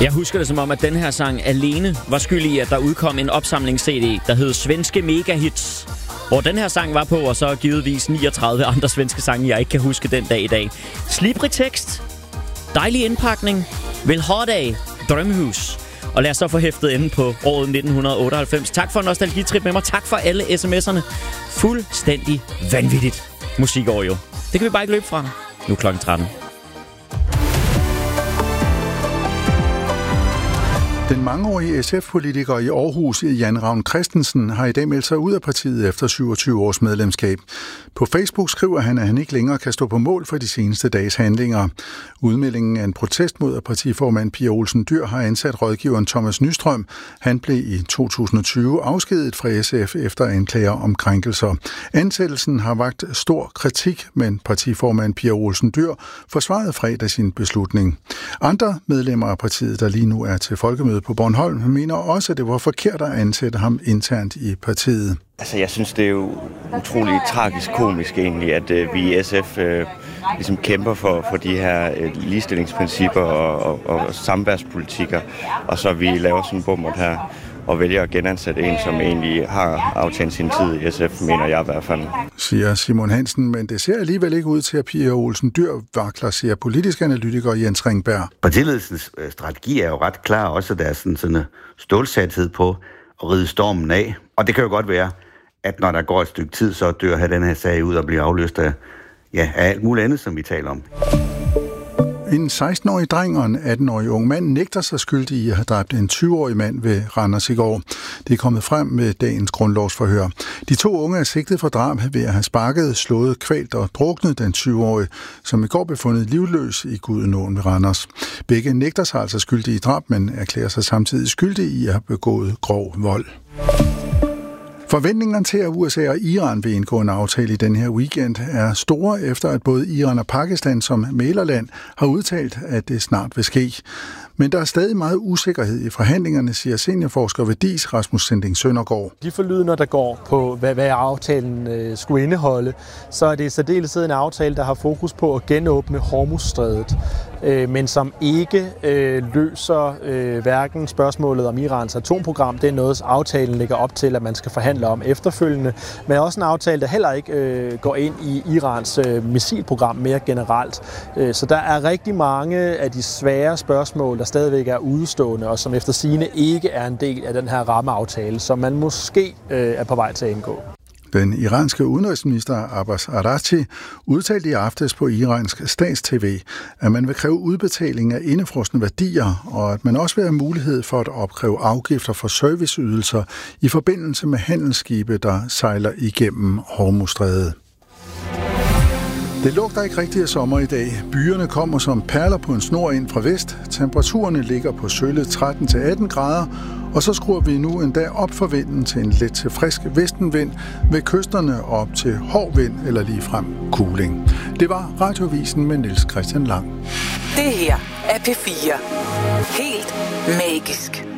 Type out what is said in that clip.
Jeg husker det som om, at den her sang alene var skyld i, at der udkom en opsamlings-CD, der hed Svenske Megahits, hvor den her sang var på, og så givetvis 39 andre svenske sange, jeg ikke kan huske den dag i dag. Slibrig tekst, dejlig indpakning, vil ha dig, drømmehus. Og lad os så få hæftet inde på året 1998. Tak for en nostalgitrip med mig. Tak for alle sms'erne. Fuldstændig vanvittigt musikår jo. Det kan vi bare ikke løbe fra. Nu klokken 13. Den mangeårige SF-politiker i Aarhus, Jan Ravn Christensen, har i dag meldt sig ud af partiet efter 27 års medlemskab. På Facebook skriver han, at han ikke længere kan stå på mål for de seneste dages handlinger. Udmeldingen er en protest mod, at partiformand Pia Olsen Dyhr har ansat rådgiveren Thomas Nystrøm. Han blev i 2020 afskediget fra SF efter anklager om krænkelser. Ansættelsen har vakt stor kritik, men partiformand Pia Olsen Dyhr forsvarede fredag sin beslutning. Andre medlemmer af partiet, der lige nu er til folkemøde på Bornholm, mener også, at det var forkert at ansætte ham internt i partiet. Altså, jeg synes, det er jo utroligt tragisk komisk egentlig, at vi i SF ligesom kæmper for de her ligestillingsprincipper og samværspolitikker, og så vi laver sådan en bommert her og vælger at genansætte en, som egentlig har aftjent sin tid i SF, mener jeg i hvert fald. Siger Simon Hansen, men det ser alligevel ikke ud til, at Pia Olsen Dyhr vakler, siger politisk analytiker Jens Ringberg. Partiledelsens strategi er jo ret klar, også der er sådan stålsathed på at ride stormen af. Og det kan jo godt være, at når der går et stykke tid, så dør her den her sag ud og bliver afløst af alt muligt andet, som vi taler om. En 16-årig dreng og en 18-årig ung mand nægter sig skyldig i at have dræbt en 20-årig mand ved Randers i går. Det er kommet frem med dagens grundlovsforhør. De to unge er sigtet for drab ved at have sparket, slået, kvalt og druknet den 20-årige, som i går blev fundet livløs i Gudenåen ved Randers. Begge nægter sig altså skyldige i drab, men erklærer sig samtidig skyldige i at have begået grov vold. Forventningerne til, at USA og Iran vil indgå en aftale i den her weekend, er store efter, at både Iran og Pakistan som mæglerland har udtalt, at det snart vil ske. Men der er stadig meget usikkerhed i forhandlingerne, siger seniorforsker ved DIS Rasmus Sending Søndergaard. De forlydender, der går på, hvad aftalen skulle indeholde, så er det i særdeleshed en aftale, der har fokus på at genåbne Hormuzstrædet, men som ikke løser hverken spørgsmålet om Irans atomprogram. Det er noget, aftalen lægger op til, at man skal forhandle om efterfølgende, men også en aftale, der heller ikke går ind i Irans missilprogram mere generelt. Så der er rigtig mange af de svære spørgsmål, der stadigvæk er udestående, og som efter sigende ikke er en del af den her rammeaftale, som man måske er på vej til at indgå. Den iranske udenrigsminister Abbas Araghchi udtalte i aftes på iransk stats-TV, at man vil kræve udbetaling af indefrosne værdier, og at man også vil have mulighed for at opkræve afgifter for serviceydelser i forbindelse med handelsskibe, der sejler igennem Hormuzstrædet. Det lugter ikke rigtig af sommer i dag. Byerne kommer som perler på en snor ind fra vest. Temperaturerne ligger på sølle 13-18 grader, og så skruer vi nu endda op for vinden til en let til frisk vestenvind, ved kysterne op til hård vind eller ligefrem kuling. Det var Radiovisen med Niels Christian Lang. Det her er P4. Helt magisk.